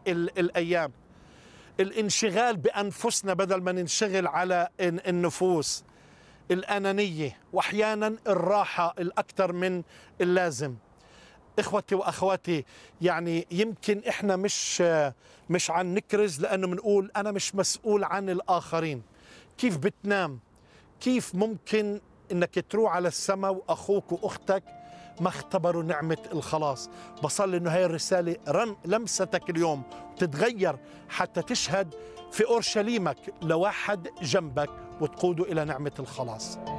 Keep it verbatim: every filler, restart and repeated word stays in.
ال الأيام. الانشغال بأنفسنا بدل ما ننشغل على النفوس، الأنانية، وأحيانا الراحة الأكثر من اللازم. إخوتي وأخواتي، يعني يمكن إحنا مش مش عن نكرز لأنه بنقول أنا مش مسؤول عن الآخرين. كيف بتنام؟ كيف ممكن إنك تروح على السماء وأخوك وأختك ما اختبروا نعمة الخلاص؟ بصلي إنه هاي الرسالة رن لمستك اليوم تتغير حتى تشهد في أورشليمك لواحد جنبك وتقوده إلى نعمة الخلاص.